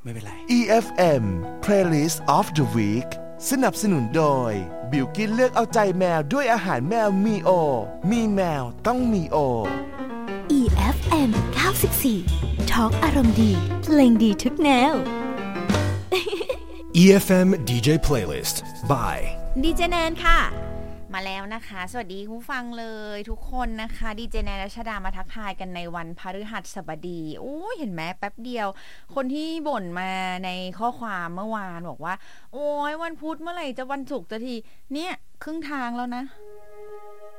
ไม่เป็นไร EFM Playlist of the Week สนับสนุนโดยบิลกินเลือกเอาใจแมวด้วยอาหารแมวมีโอมีแมวต้องมีโอ EFM 94 Talk อารมณ์ดีเพลงดีทุกแนว EFM DJ Playlist by ดีเจแนนค่ะมาแล้วนะคะสวัสดีคุณฟังเลยทุกคนนะคะดีเจแนนรัชดามาทักทายกันในวันพฤหัสบดีโอ้ยเห็นไหมแป๊บเดียวคนที่บ่นมาในข้อความเมื่อวานบอกว่าโอ้ยวันพุธเมื่อไหร่จะวันศุกร์จะทีเนี่ยครึ่งทางแล้วนะ